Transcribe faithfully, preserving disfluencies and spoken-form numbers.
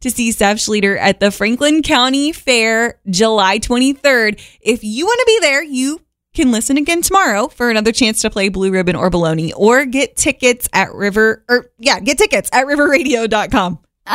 to see Steph Schlueter at the Franklin County Fair July twenty-third. If you want to be there, you can listen again tomorrow for another chance to play Blue Ribbon or Baloney, or get tickets at River, or yeah, get tickets at river radio dot com.